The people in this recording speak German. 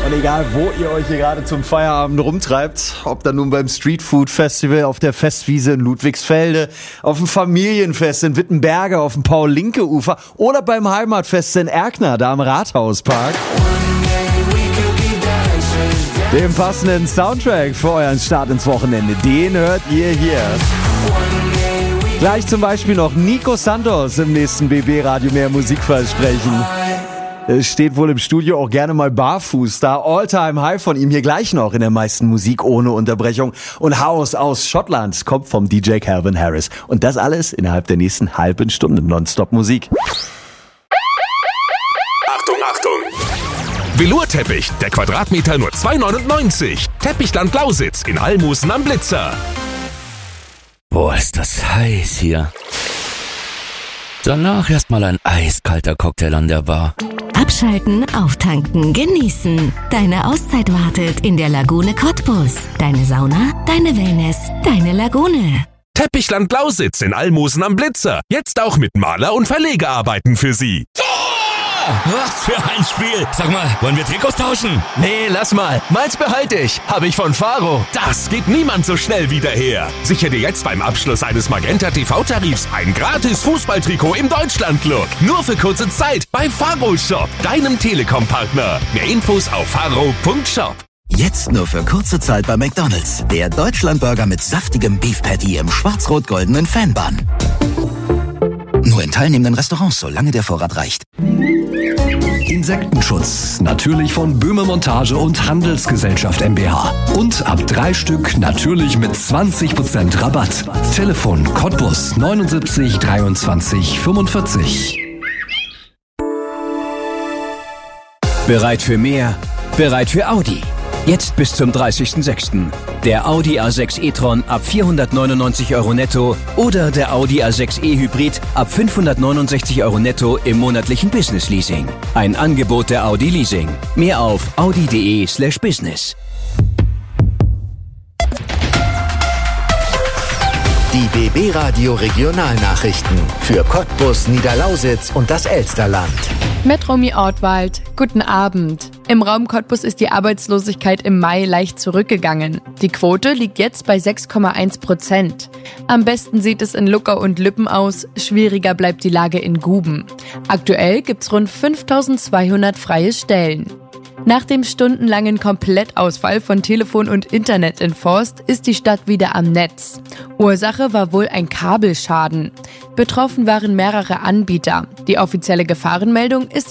Und egal, wo ihr euch hier gerade zum Feierabend rumtreibt, ob dann nun beim Streetfood Festival, auf der Festwiese in Ludwigsfelde, auf dem Familienfest in Wittenberge, auf dem Paul-Linke-Ufer oder beim Heimatfest in Erkner, da am Rathauspark. Den passenden Soundtrack für euren Start ins Wochenende, den hört ihr hier. Gleich zum Beispiel noch Nico Santos im nächsten BB Radio Mehr Musikversprechen. Es steht wohl im Studio auch gerne mal barfuß da. All-Time High von ihm hier gleich noch in der meisten Musik ohne Unterbrechung. Und House aus Schottland kommt vom DJ Calvin Harris. Und das alles innerhalb der nächsten halben Stunde Nonstop Musik. Achtung, Achtung! Velourteppich, der Quadratmeter nur 2,99. Teppichland Lausitz in Almosen am Blitzer. Boah, ist das heiß hier. Danach erstmal ein eiskalter Cocktail an der Bar. Abschalten, auftanken, genießen. Deine Auszeit wartet in der Lagune Cottbus. Deine Sauna, deine Wellness, deine Lagune. Teppichland Lausitz in Almosen am Blitzer. Jetzt auch mit Maler- und Verlegearbeiten für Sie. Was für ein Spiel! Sag mal, wollen wir Trikots tauschen? Nee, lass mal. Meins behalte ich. Hab ich von Faro. Das geht niemand so schnell wieder her. Sichere dir jetzt beim Abschluss eines Magenta TV-Tarifs ein gratis Fußballtrikot im Deutschland-Look. Nur für kurze Zeit bei Faro Shop, deinem Telekom-Partner. Mehr Infos auf faro.shop. Jetzt nur für kurze Zeit bei McDonald's. Der Deutschlandburger mit saftigem Beef Patty im schwarz-rot-goldenen Fanbun. Nur in teilnehmenden Restaurants, solange der Vorrat reicht. Insektenschutz, natürlich von Böhme Montage und Handelsgesellschaft mbH. Und ab 3 Stück natürlich mit 20% Rabatt. Telefon Cottbus 79 23 45. Bereit für mehr? Bereit für Audi. Jetzt bis zum 30.06. Der Audi A6 e-tron ab 499 € netto oder der Audi A6 e-Hybrid ab 569 € netto im monatlichen Business Leasing. Ein Angebot der Audi Leasing. Mehr auf audi.de/business. Die BB Radio Regionalnachrichten für Cottbus, Niederlausitz und das Elsterland. Mit Romy Ortwald. Guten Abend. Im Raum Cottbus ist die Arbeitslosigkeit im Mai leicht zurückgegangen. Die Quote liegt jetzt bei 6,1%. Am besten sieht es in Luckau und Lübben aus, schwieriger bleibt die Lage in Guben. Aktuell gibt's rund 5.200 freie Stellen. Nach dem stundenlangen Komplettausfall von Telefon und Internet in Forst ist die Stadt wieder am Netz. Ursache war wohl ein Kabelschaden. Betroffen waren mehrere Anbieter. Die offizielle Gefahrenmeldung ist